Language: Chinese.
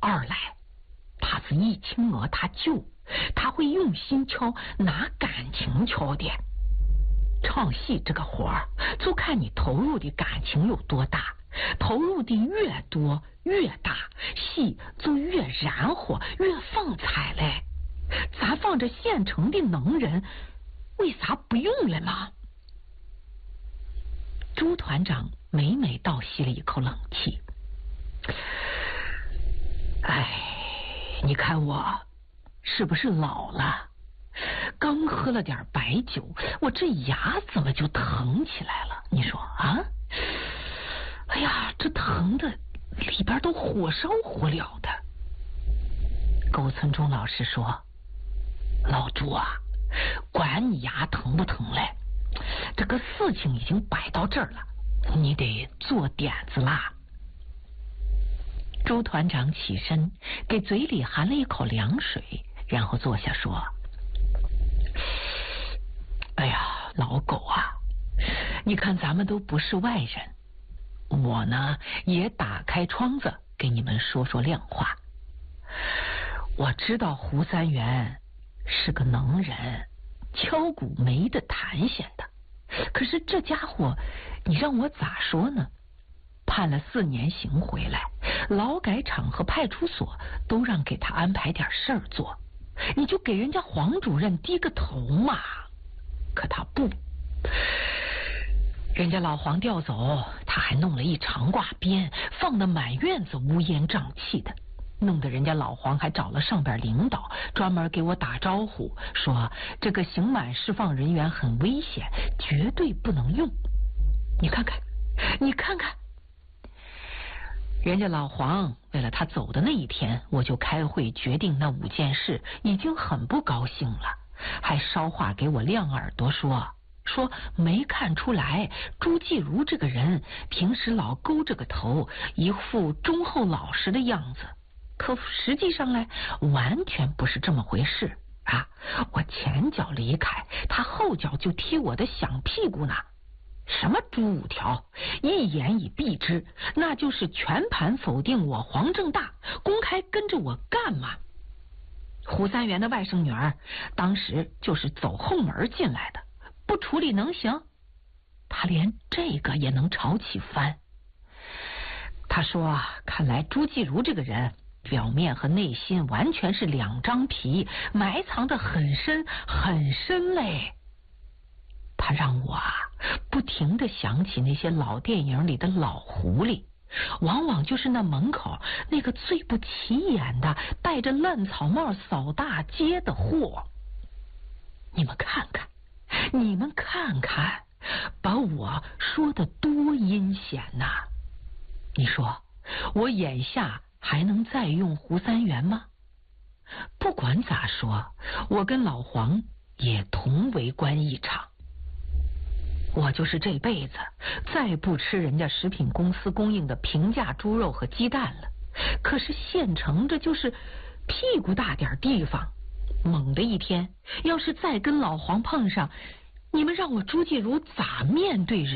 二来，他是一请我他救，他会用心敲，拿感情敲的。唱戏这个活儿，就看你投入的感情有多大，投入的越多越大，戏就越燃火越风采嘞。咱放着现成的能人，为啥不用了吗？朱团长每每倒吸了一口冷气。你看我是不是老了？刚喝了点白酒，我这牙怎么就疼起来了？你说啊？哎呀，这疼的里边都火烧火燎的。勾村中老师说：“老朱啊，管你牙疼不疼嘞，这个事情已经摆到这儿了，你得做点子啦。”朱团长起身，给嘴里含了一口凉水，然后坐下说：“哎呀，老狗啊，你看咱们都不是外人，我呢也打开窗子给你们说说亮话。我知道胡三元是个能人，敲鼓没得弹弦的，可是这家伙，你让我咋说呢？判了4年刑回来，劳改场和派出所都让给他安排点事儿做，你就给人家黄主任低个头嘛。可他不，人家老黄调走，他还弄了一长挂鞭，放得满院子乌烟瘴气的，弄得人家老黄还找了上边领导专门给我打招呼，说这个刑满释放人员很危险，绝对不能用。你看看，你看看，人家老黄为了他走的那一天，我就开会决定那5件事，已经很不高兴了，还捎话给我亮耳朵说没看出来朱继如这个人平时老勾着个头，一副忠厚老实的样子，可实际上呢，完全不是这么回事啊！我前脚离开，他后脚就踢我的响屁股呢。什么朱5条，一言以蔽之，那就是全盘否定我黄正大，公开跟着我干嘛？胡三元的外甥女儿当时就是走后门进来的，不处理能行？他连这个也能炒起翻。他说看来朱继如这个人表面和内心完全是2张皮，埋藏得很深很深嘞。他让我不停地想起那些老电影里的老狐狸，往往就是那门口那个最不起眼的戴着烂草帽扫大街的货。你们看看，你们看看，把我说的多阴险呐！你说我眼下还能再用胡三元吗？不管咋说，我跟老黄也同为官一场。我就是这辈子再不吃人家食品公司供应的平价猪肉和鸡蛋了。可是县城这就是屁股大点地方，猛的一天要是再跟老黄碰上，你们让我朱继如咋面对人？